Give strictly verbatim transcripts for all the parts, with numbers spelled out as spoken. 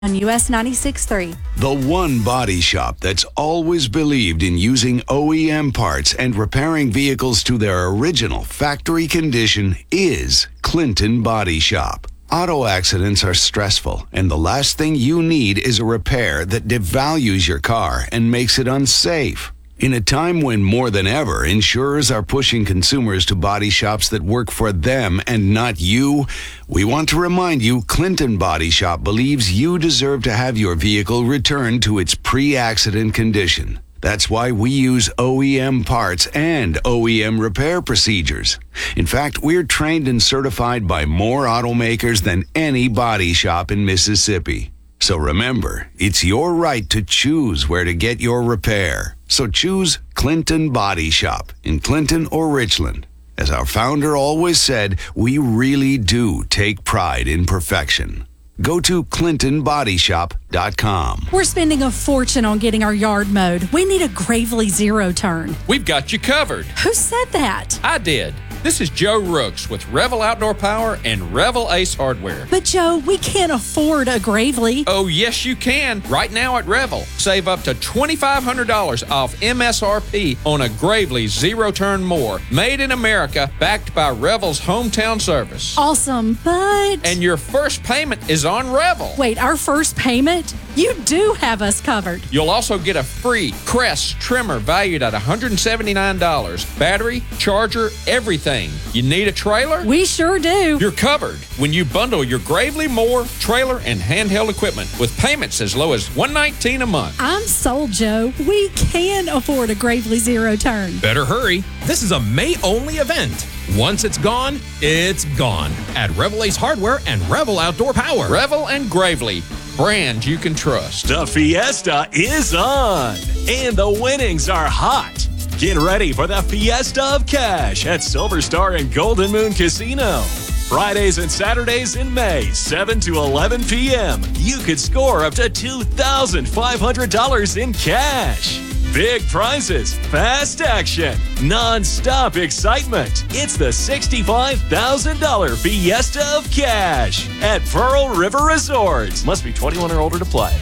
On U S ninety-six point three. The one body shop that's always believed in using O E M parts and repairing vehicles to their original factory condition is Clinton Body Shop. Auto accidents are stressful, and the last thing you need is a repair that devalues your car and makes it unsafe. In a time when more than ever, insurers are pushing consumers to body shops that work for them and not you, we want to remind you Clinton Body Shop believes you deserve to have your vehicle returned to its pre-accident condition. That's why we use O E M parts and O E M repair procedures. In fact, we're trained and certified by more automakers than any body shop in Mississippi. So remember, it's your right to choose where to get your repair. So choose Clinton Body Shop in Clinton or Richland. As our founder always said, we really do take pride in perfection. Go to clinton body shop dot com. We're spending a fortune on getting our yard mowed. We need a Gravely Zero Turn. We've got you covered. Who said that? I did. This is Joe Rooks with Revel Outdoor Power and Revel Ace Hardware. But Joe, we can't afford a Gravely. Oh, yes, you can. Right now at Revel, save up to twenty-five hundred dollars off M S R P on a Gravely Zero Turn mower. Made in America, backed by Revel's hometown service. Awesome, but... And your first payment is on Revel. Wait, our first payment? You do have us covered. You'll also get a free Crest trimmer valued at one hundred seventy-nine dollars. Battery, charger, everything. You need a trailer? We sure do. You're covered when you bundle your Gravely mower, trailer, and handheld equipment with payments as low as one hundred nineteen dollars a month. I'm sold, Joe. We can afford a Gravely Zero Turn. Better hurry. This is a May-only event. Once it's gone, it's gone. At Revel Ace Hardware and Revel Outdoor Power. Revel and Gravely, brands you can trust. The Fiesta is on, and the winnings are hot. Get ready for the Fiesta of Cash at Silver Star and Golden Moon Casino. Fridays and Saturdays in May, seven to eleven p.m. You could score up to two thousand five hundred dollars in cash. Big prizes, fast action, non-stop excitement. It's the sixty-five thousand dollars Fiesta of Cash at Pearl River Resorts. Must be twenty-one or older to play.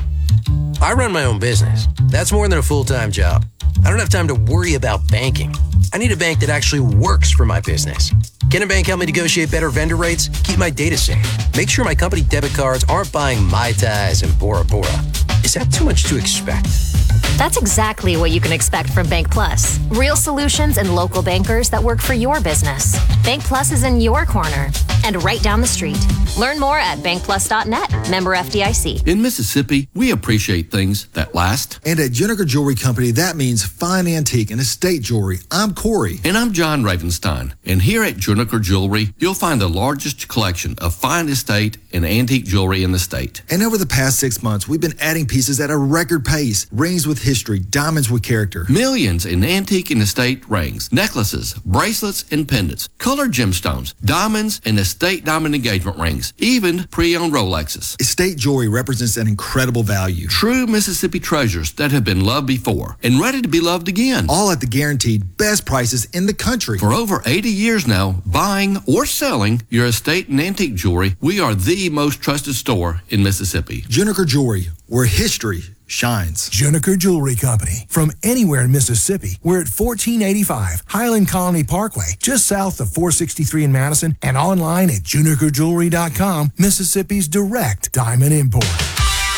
I run my own business. That's more than a full-time job. I don't have time to worry about banking. I need a bank that actually works for my business. Can a bank help me negotiate better vendor rates, keep my data safe, make sure my company debit cards aren't buying Mai Tais and Bora Bora? Is that too much to expect? That's exactly what you can expect from Bank Plus. Real solutions and local bankers that work for your business. Bank Plus is in your corner and right down the street. Learn more at bank plus dot net. Member F D I C. In Mississippi, we appreciate things that last. And at Juniker Jewelry Company, that means fine antique and estate jewelry. I'm Corey. And I'm John Ravenstein. And here at Juniker Jewelry, you'll find the largest collection of fine estate and antique jewelry in the state. And over the past six months, we've been adding pieces at a record pace. Rings with history, diamonds with character. Millions in antique and estate rings, necklaces, bracelets, and pendants, colored gemstones, diamonds, and estate diamond engagement rings, even pre-owned Rolexes. Estate jewelry represents an incredible value. True Mississippi treasures that have been loved before and ready to be loved again. All at the guaranteed best prices in the country. For over eighty years now, buying or selling your estate and antique jewelry, we are the most trusted store in Mississippi. Juniker Jewelry, where history shines. Juniker Jewelry Company. From anywhere in Mississippi, we're at fourteen eighty-five Highland Colony Parkway, just south of four sixty-three in Madison, and online at juniker jewelry dot com, Mississippi's direct diamond import.